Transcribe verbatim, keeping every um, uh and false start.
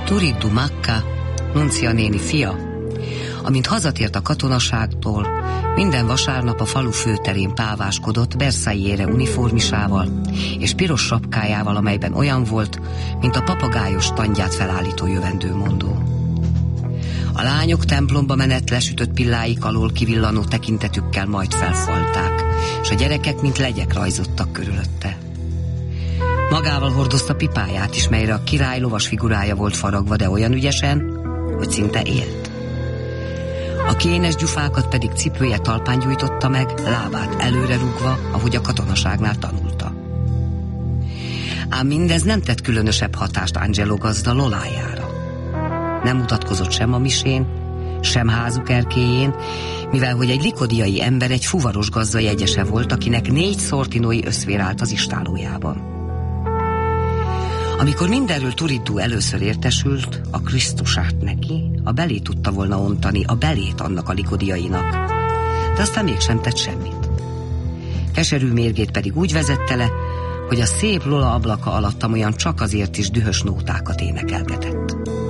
Turiddu Makka, Nuncia néni fia, amint hazatért a katonaságtól, minden vasárnap a falu főterén páváskodott Versaillesre uniformisával és piros sapkájával, amelyben olyan volt, mint a papagájos tandját felállító jövendőmondó. A lányok templomba menet lesütött pilláik alól kivillanó tekintetükkel majd felfalták, és a gyerekek, mint legyek rajzottak körülötte. Magával hordozta pipáját is, melyre a király lovas figurája volt faragva, de olyan ügyesen, hogy szinte élt. A kénes gyufákat pedig cipője talpán gyújtotta meg, lábát előre rúgva, ahogy a katonaságnál tanulta. Ám mindez nem tett különösebb hatást Angelo gazda Lolájára. Nem mutatkozott sem a misén, sem házuk erkélyén, mivel hogy egy likodiai ember egy fuvaros gazda jegyese volt, akinek négy szortinói összvér állt az istálójában. Amikor mindenről Turiddu először értesült, a Krisztusát neki, a belé tudta volna ontani, a belét annak a likodiainak, de aztán mégsem tett semmit. Keserű mérgét pedig úgy vezette le, hogy a szép Lola ablaka alatt olyan csak azért is dühös nótákat énekelgetett.